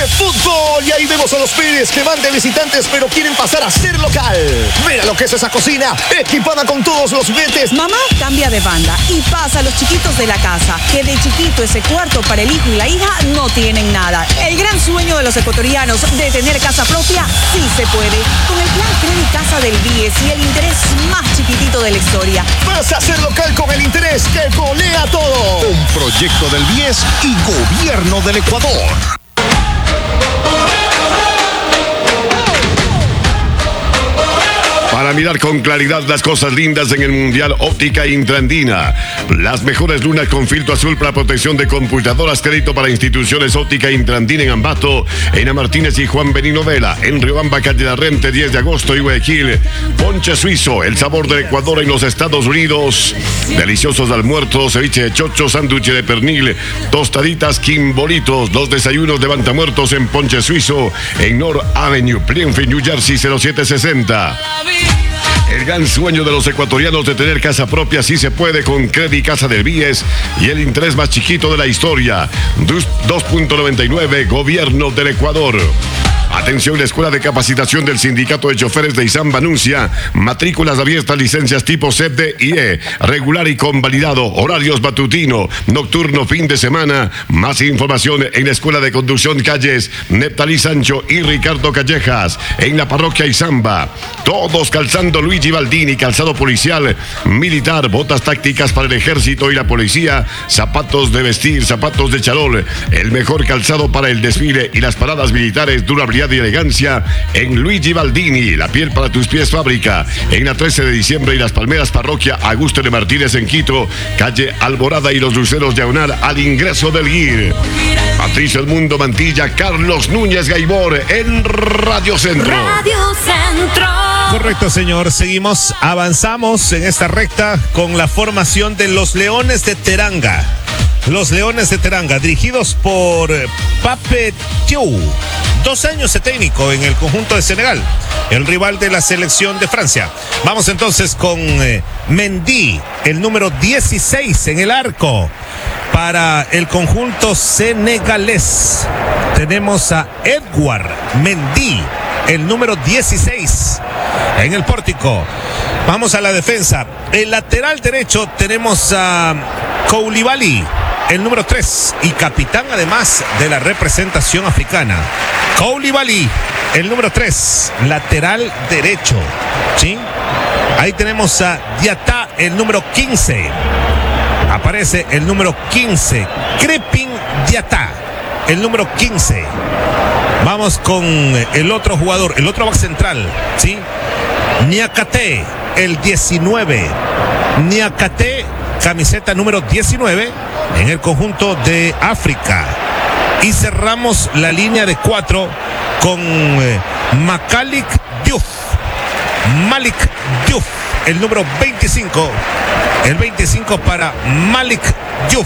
fútbol. Y ahí vemos a los Pérez que van de visitantes pero quieren pasar a ser local. Mira lo que es esa cocina, equipada con todos los juguetes. Mamá cambia de banda y pasa a los chiquitos de la casa, que de chiquito ese cuarto para el hijo y la hija no tienen nada. El gran sueño de los ecuatorianos de tener casa propia sí se puede. Con el plan Credit Casa del BIES y el interés más chiquitito de la historia. Vas a ser local con el interés que golea todo. Un proyecto del BIES y Gobierno del Ecuador. Para mirar con claridad las cosas lindas en el Mundial, Óptica Intrandina. Las mejores lunas con filtro azul para protección de computadoras. Crédito para instituciones. Óptica Intrandina en Ambato, Ena Martínez y Juan Benino Vela. En Riobamba, calle La Rente, 10 de agosto y Guayaquil. Ponche Suizo, el sabor del Ecuador en los Estados Unidos. Deliciosos almuerzos, ceviche de chocho, sándwich de pernil, tostaditas, quimbolitos. Los desayunos de Bantamuertos en Ponche Suizo, en North Avenue, Plainfield, New Jersey, 0760. El gran sueño de los ecuatorianos de tener casa propia sí se puede con Credit Casa del BIES y el interés más chiquito de la historia. 2.99, Gobierno del Ecuador. Atención, la Escuela de Capacitación del Sindicato de Choferes de Izamba anuncia matrículas abiertas, licencias tipo C, D y E, regular y convalidado, horarios matutino, nocturno, fin de semana. Más información en la Escuela de Conducción calles Neptalí Sancho y Ricardo Callejas, en la parroquia Izamba. Todos calzando Luigi Baldini, calzado policial, militar, botas tácticas para el ejército y la policía, zapatos de vestir, zapatos de charol, el mejor calzado para el desfile y las paradas militares, durabilidad y elegancia en Luigi Baldini. La piel para tus pies fábrica en la 13 de diciembre y Las Palmeras, parroquia Augusto de Martínez en Quito, calle Alborada y Los Luceros diagonal al ingreso del GIR. Patricio Edmundo Mantilla, Carlos Núñez Gaibor en Radio Centro. Radio Centro. Correcto, señor. Seguimos, avanzamos en esta recta con la formación de los Leones de Teranga. Los Leones de Teranga, dirigidos por Pape Thiaw. 2 años de técnico en el conjunto de Senegal, el rival de la selección de Francia. Vamos entonces con Mendy, el número 16 en el arco para el conjunto senegalés. Tenemos a Edouard Mendy, el número 16 en el pórtico. Vamos a la defensa. El lateral derecho tenemos a Koulibaly, el número 3 y capitán además de la representación africana. Koulibaly, el número 3, lateral derecho, ¿sí? Ahí tenemos a Diatta, el número 15. Aparece el número 15, Crépin Diatta, el número 15. Vamos con el otro jugador, el otro back central, ¿sí? Niakate, el 19. Niakate, camiseta número 19 en el conjunto de África. Y cerramos la línea de 4 con Malik Diouf. Malik Diouf, el número 25. El 25 para Malik Diouf.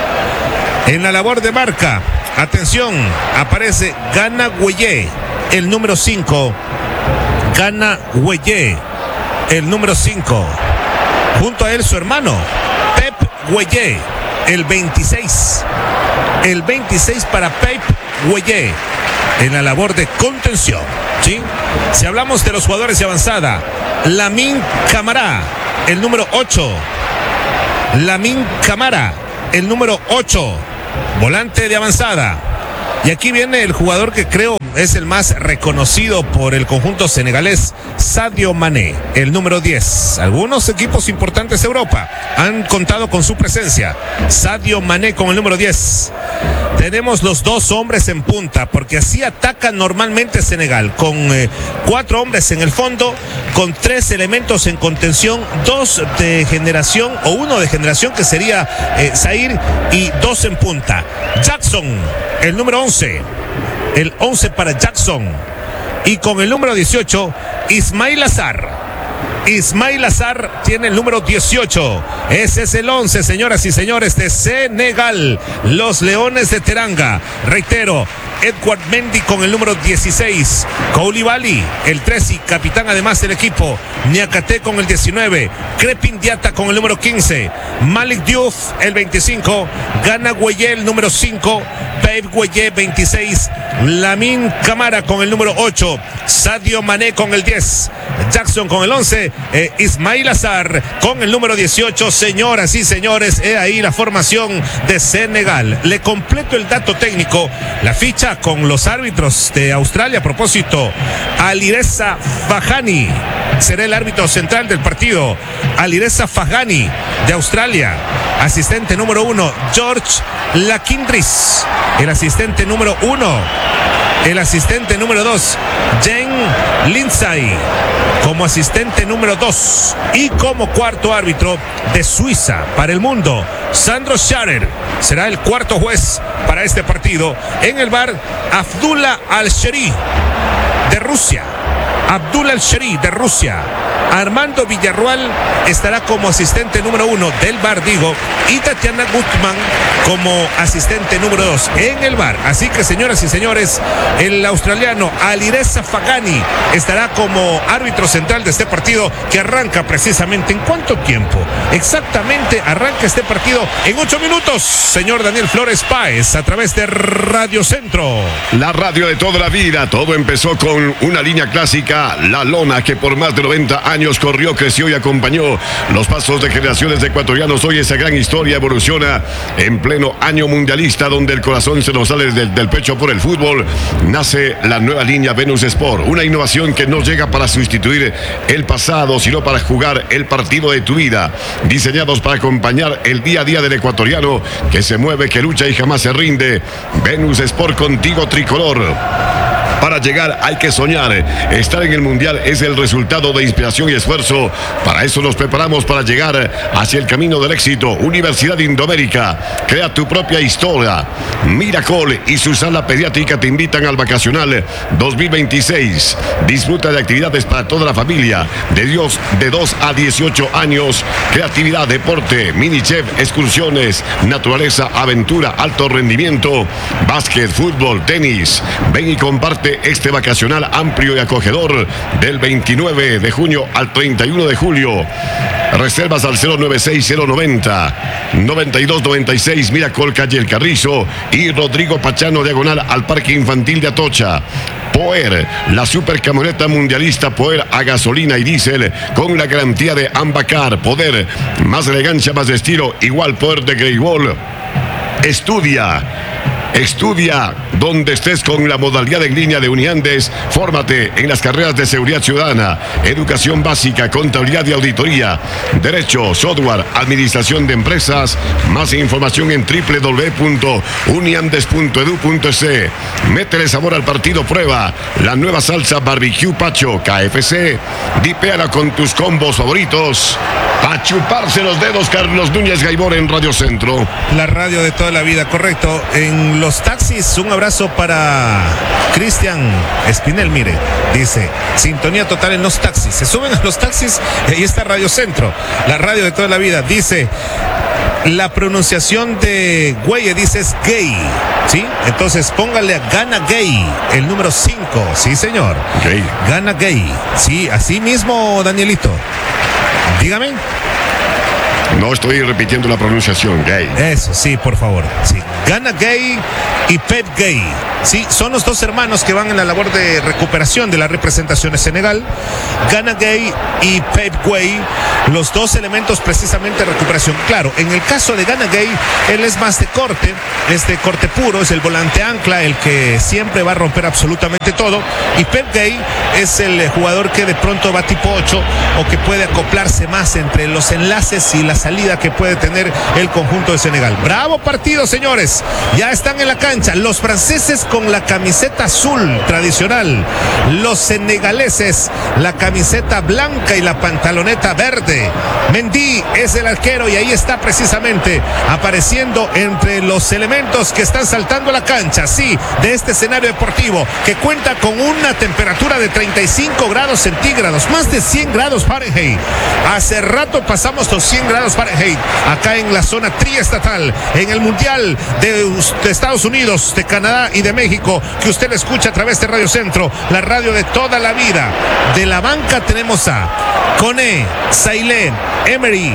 En la labor de marca, atención, aparece Gana Gueye, el número 5. Gana Gueye, el número 5. Junto a él su hermano, Pep Gueye, el 26. El 26 para Pep Gueye en la labor de contención, ¿sí? Si hablamos de los jugadores de avanzada, Lamine Camara, el número 8. Lamine Camara, el número 8, volante de avanzada. Y aquí viene el jugador que creo es el más reconocido por el conjunto senegalés, Sadio Mané, el número 10. Algunos equipos importantes de Europa han contado con su presencia. Sadio Mané con el número 10. Tenemos los 2 hombres en punta, porque así ataca normalmente Senegal, con 4 hombres en el fondo, con 3 elementos en contención, 2 de generación, o 1 de generación que sería Zaire, y 2 en punta. Jackson, el número 11. El 11 para Jackson. Y con el número 18, Ismail Azar. Ismail Azar tiene el número 18. Ese es el 11, señoras y señores, de Senegal. Los Leones de Teranga. Reitero, Edward Mendy con el número 16. Koulibaly, el 13 y capitán además del equipo. Niakate con el 19. Crepin Diata con el número 15. Malik Diouf, el 25. Gana Gueye, el número 5. Pep Gueye, 26. Lamine Camara con el número 8. Sadio Mané con el 10. Jackson con el 11. Ismail Azar con el número 18. Señoras y señores, he ahí la formación de Senegal. Le completo el dato técnico. La ficha con los árbitros de Australia. A propósito, Alireza Fahani será el árbitro central del partido. Alireza Fahani de Australia. Asistente número 1, George Lakindris. El asistente número 1. El asistente número 2, Jen Lindsay, como asistente número 2. Y como cuarto árbitro de Suiza para el mundo, Sandro Scharer será el cuarto juez para este partido. En el VAR, Abdullah Al-Sheri de Rusia. Abdullah Al-Sheri de Rusia. Armando Villarruel estará como asistente número 1 del VAR, digo, y Tatiana Gutman como asistente número 2 en el VAR. Así que, señoras y señores, el australiano Alireza Fahani estará como árbitro central de este partido, que arranca precisamente ¿en cuánto tiempo? Exactamente arranca este partido en 8 minutos, señor Daniel Flores Páez, a través de Radio Centro. La radio de toda la vida. Todo empezó con una línea clásica, La Lona, que por más de 90 años corrió, creció y acompañó los pasos de generaciones de ecuatorianos. Hoy esa gran historia evoluciona en pleno año mundialista, donde el corazón se nos sale del pecho por el fútbol. Nace la nueva línea Venus Sport, una innovación que no llega para sustituir el pasado, sino para jugar el partido de tu vida. Diseñados para acompañar el día a día del ecuatoriano, que se mueve, que lucha y jamás se rinde. Venus Sport, contigo tricolor. Para llegar hay que soñar. Estar en el Mundial es el resultado de inspiración y esfuerzo. Para eso nos preparamos, para llegar hacia el camino del éxito. Universidad Indoamérica, crea tu propia historia. Miracol y su sala pediátrica te invitan al vacacional 2026. Disfruta de actividades para toda la familia, de 2 a 18 años. Creatividad, deporte, mini chef, excursiones, naturaleza, aventura, alto rendimiento, básquet, fútbol, tenis. Ven y comparte este vacacional amplio y acogedor del 29 de junio al 31 de julio. Reservas al 096-090-9296, Miracol, calle El Carrizo, y Rodrigo Pachano, diagonal al Parque Infantil de Atocha. Poer, la super camioneta mundialista Poer a gasolina y diésel con la garantía de Ambacar. Poder, más elegancia, más estilo, igual poder de Greyball. Estudia donde estés con la modalidad en línea de Uniandes. Fórmate en las carreras de seguridad ciudadana, educación básica, contabilidad y auditoría, derecho, software, administración de empresas. Más información en www.uniandes.edu.es. Métele sabor al partido. Prueba la nueva salsa barbecue Pacho KFC. Dipéala con tus combos favoritos. A chuparse los dedos. Carlos Núñez Gaibor en Radio Centro. La radio de toda la vida, correcto. En los taxis, un abrazo para Cristian Espinel, mire, dice, sintonía total en los taxis. Se suben a los taxis y ahí está Radio Centro, la radio de toda la vida. Dice, la pronunciación de Güeye, dice, es gay, ¿sí? Entonces póngale a Gana Gay, el número 5, sí señor. Gay. Gana Gay, sí, así mismo, Danielito. Dígame. No estoy repitiendo la pronunciación, Gay. Eso, sí, por favor. Sí. Gana Gay y Pep Gay. Sí, son los dos hermanos que van en la labor de recuperación de la representación de Senegal. Gana Gay y Pep Gay, los dos elementos precisamente de recuperación. Claro, en el caso de Gana Gay, él es más de corte, es de corte puro, es el volante ancla, el que siempre va a romper absolutamente todo. Y Pep Gay es el jugador que de pronto va tipo 8 o que puede acoplarse más entre los enlaces y la salida que puede tener el conjunto de Senegal. Bravo partido, señores. Ya están en la cancha los franceses con la camiseta azul tradicional, los senegaleses la camiseta blanca y la pantaloneta verde. Mendy es el arquero y ahí está precisamente apareciendo entre los elementos que están saltando a la cancha, sí, de este escenario deportivo que cuenta con una temperatura de 35 grados centígrados, más de 100 grados Fahrenheit. Hace rato pasamos los 100 grados Fahrenheit acá en la zona triestatal, en el Mundial de de Estados Unidos, de Canadá y de México, que usted escucha a través de Radio Centro, la radio de toda la vida. De la banca tenemos a Cone, Sailé, Emery,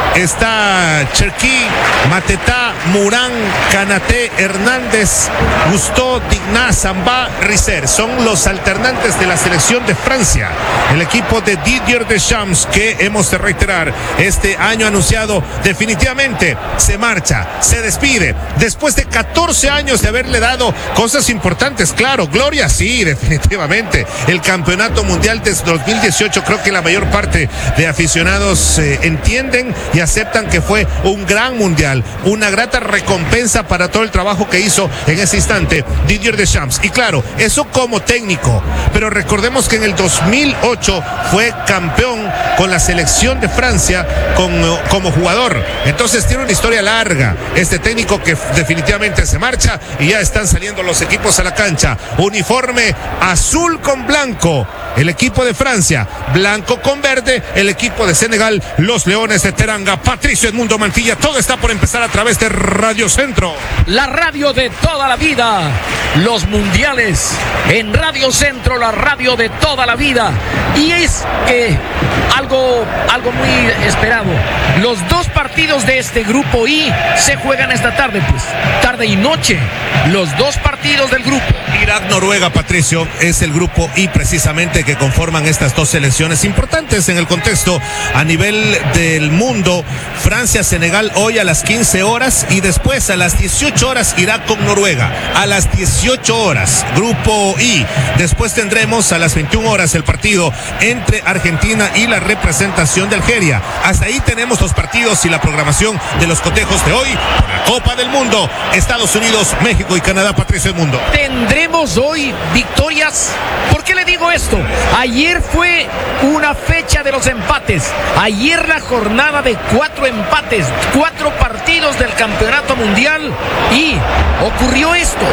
está Cherki, Matetá, Murán, Canaté, Hernández, Gusteau, Digna, Zamba, Risser. Son los alternantes de la selección de Francia. El equipo de Didier Deschamps, que hemos de reiterar, este año anunciado, definitivamente se marcha, se despide. Después de 14 años de haberle dado cosas importantes, claro, gloria sí, definitivamente. El campeonato mundial de 2018, creo que la mayor parte de aficionados entienden y aceptan que fue un gran mundial, una grata recompensa para todo el trabajo que hizo en ese instante Didier Deschamps. Y claro, eso como técnico, pero recordemos que en el 2008 fue campeón con la selección de Francia como jugador. Entonces tiene una historia larga este técnico, que definitivamente se marcha y ya están saliendo los equipos a la cancha. Uniforme azul con blanco, el equipo de Francia; blanco con verde, el equipo de Senegal, los Leones de Teranga. Patricio Edmundo Mantilla, todo está por empezar a través de Radio Centro. La radio de toda la vida, los mundiales en Radio Centro, la radio de toda la vida. Y es que algo muy esperado, los dos partidos de este grupo I se juegan esta tarde, pues tarde y noche, los dos partidos del grupo. Irak-Noruega, Patricio, es el grupo I precisamente que conforman estas dos selecciones importantes en el contexto a nivel del mundo. Francia-Senegal hoy a las 15 horas y después a las 18 horas Irak con Noruega. A las 18 horas, grupo I. Después tendremos a las 21 horas el partido entre Argentina y la representación de Algeria. Hasta ahí tenemos los partidos y la programación de los cotejos de hoy por la Copa del Mundo. Estados Unidos, México y Canadá, Patricio Edmundo. Tendremos hoy victorias. ¿Por qué le digo esto? Ayer fue una fecha de los empates. Ayer la jornada de 4 empates, 4 partidos del campeonato mundial, y ocurrió esto: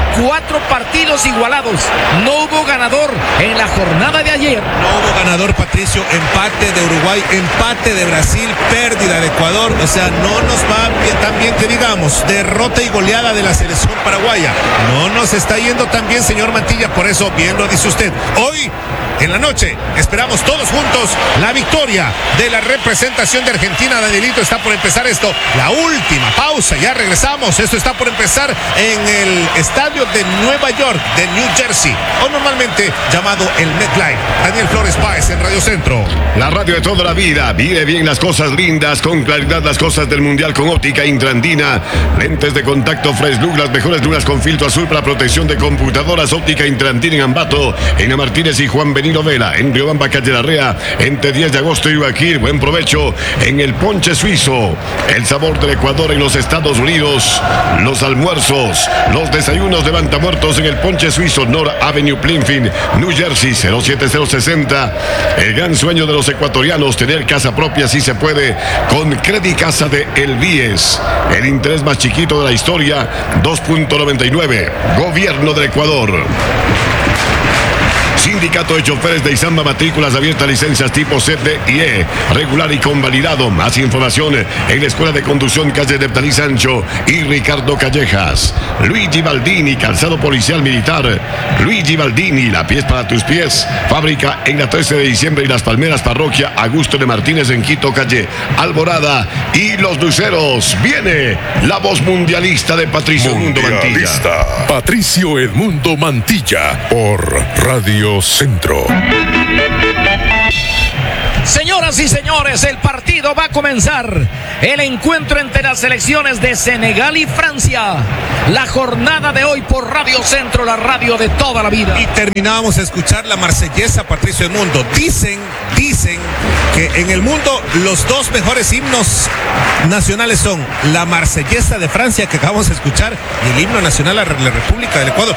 4 partidos igualados. No hubo ganador en la jornada de ayer. No hubo ganador, Patricio. Empate de Uruguay, empate de Brasil, pérdida de Ecuador. O sea, no nos va bien, tan bien que digamos. Derrota y goleada de la selección paraguaya. No nos está yendo tan bien, señor Mantilla. Por eso, bien lo dice usted. Hoy, en la noche, esperamos todos juntos la victoria de la representación de Argentina. Danielito, está por empezar esto. La última pausa, ya regresamos. Esto está por empezar en el estadio de Nueva York, de New Jersey, o normalmente llamado el MetLife. Daniel Flores Páez en Radio Centro. La radio de toda la vida. Vive bien las cosas lindas, con claridad las cosas del mundial, con óptica Intrandina. Lentes de contacto Fresh Look, las mejores lunas con filtro azul para protección de computadoras. Óptica Intrandina en Ambato, en Martínez y Juan Benito Vela, en Riobamba, calle Larrea, entre 10 de agosto y Guaquil. Buen provecho en el ponche suizo, el sabor del Ecuador en los Estados Unidos. Los almuerzos, los desayunos de levantamuertos en el ponche suizo, North Avenue, Plainfield, New Jersey, 07060. El gran sueño de los ecuatorianos, tener casa propia si se puede, con Credit Casa de El Bies. El interés más chiquito de la historia, 2.99. Gobierno del Ecuador. Sindicato de Choferes de Izamba, matrículas abiertas, licencias tipo C, D y E, regular y convalidado. Más información en la Escuela de Conducción, calle Neftalí Sancho y Ricardo Callejas. Luigi Baldini, calzado policial militar. Luigi Baldini, la pies para tus pies. Fábrica en la 13 de diciembre y Las Palmeras, parroquia Augusto de Martínez en Quito, calle Alborada. Y los Luceros, viene la voz mundialista de Patricio Edmundo Mantilla. Patricio Edmundo Mantilla por Radio Centro. Señoras y señores, el partido va a comenzar. El encuentro entre las selecciones de Senegal y Francia. La jornada de hoy por Radio Centro, la radio de toda la vida. Y terminábamos de escuchar la marsellesa, Patricio Edmundo. Dicen que en el mundo los dos mejores himnos nacionales son la marsellesa de Francia, que acabamos de escuchar, y el himno nacional a la República del Ecuador.